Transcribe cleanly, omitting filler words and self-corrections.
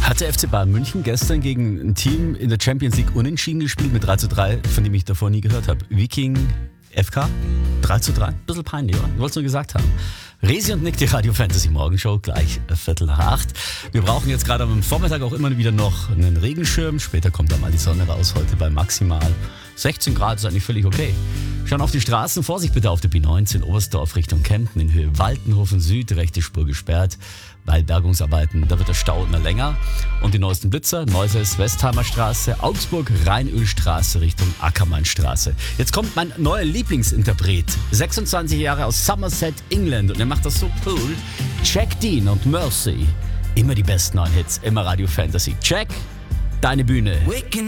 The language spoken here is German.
Hat der FC Bayern München gestern gegen ein Team in der Champions League unentschieden gespielt mit 3:3, von dem ich davor nie gehört habe. Viking FK 3:3. Bisschen peinlich, oder? Ich wollte es nur gesagt haben. Resi und Nick, die Radio Fantasy Morgenshow, gleich 7:45. Wir brauchen jetzt gerade am Vormittag auch immer wieder noch einen Regenschirm. Später kommt dann mal die Sonne raus, heute bei maximal 16 Grad, ist eigentlich völlig okay. Schauen auf die Straßen, Vorsicht bitte auf der B19 Oberstdorf Richtung Kempten in Höhe Waltenhofen Süd, rechte Spur gesperrt, weil Bergungsarbeiten, da wird der Stau immer länger. Und die neuesten Blitzer, Neuses, Westheimer Straße, Augsburg, Rheinölstraße Richtung Ackermannstraße. Jetzt kommt mein neuer Lieblingsinterpret, 26 Jahre aus Somerset, England, und er macht das so cool. Jack Dean und Mercy, immer die besten neuen Hits, immer Radio Fantasy. Jack, deine Bühne.